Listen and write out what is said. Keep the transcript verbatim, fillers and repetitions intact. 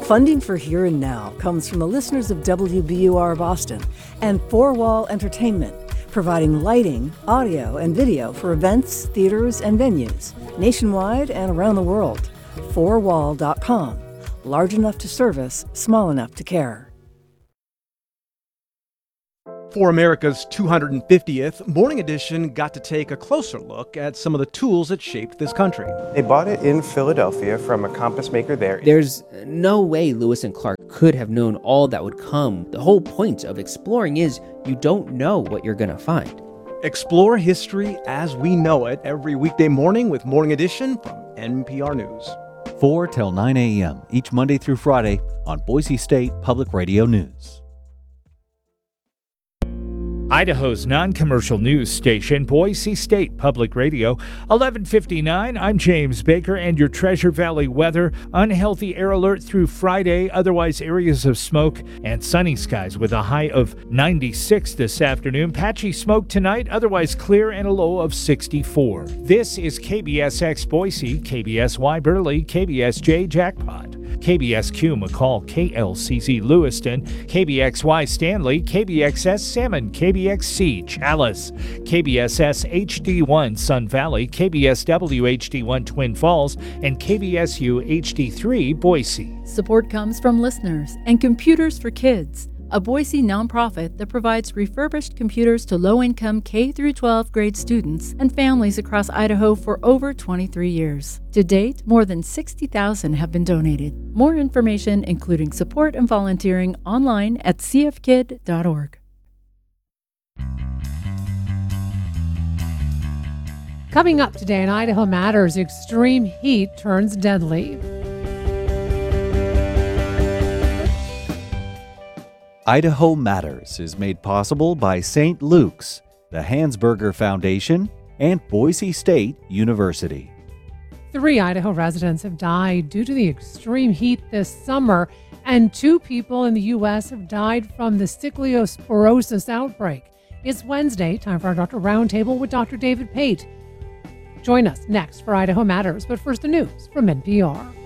Funding for Here and Now comes from the listeners of W B U R Boston and Four Wall Entertainment, providing lighting, audio, and video for events, theaters, and venues nationwide and around the world. four wall dot com. Large enough to service, small enough to care. For America's two hundred fiftieth, Morning Edition got to take a closer look at some of the tools that shaped this country. They bought it in Philadelphia from a compass maker there. There's no way Lewis and Clark could have known all that would come. The whole point of exploring is you don't know what you're going to find. Explore history as we know it every weekday morning with Morning Edition from N P R News. four till nine a.m. each Monday through Friday on Boise State Public Radio News. Idaho's non-commercial news station, Boise State Public Radio, eleven fifty-nine. I'm James Baker, and your Treasure Valley weather. Unhealthy air alert through Friday, otherwise areas of smoke and sunny skies with a high of ninety-six this afternoon. Patchy smoke tonight, otherwise clear and a low of sixty-four. This is K B S X Boise, K B S Y Burley, K B S J Jackpot, K B S Q McCall, K L C Z Lewiston, K B X Y Stanley, K B X S Salmon, K B X C Chalice, K B S S H D one Sun Valley, K B S W H D one Twin Falls, and K B S U H D three Boise. Support comes from listeners and Computers for Kids, a Boise nonprofit that provides refurbished computers to low-income K through twelve grade students and families across Idaho for over twenty-three years. To date, more than sixty thousand have been donated. More information, including support and volunteering, online at c f kid dot org. Coming up today in Idaho Matters, extreme heat turns deadly. Idaho Matters is made possible by Saint Luke's, the Hansberger Foundation, and Boise State University. Three Idaho residents have died due to the extreme heat this summer, and two people in the U S have died from the cyclosporosis outbreak. It's Wednesday, time for our Doctor Roundtable with Doctor David Pate. Join us next for Idaho Matters, but first the news from N P R.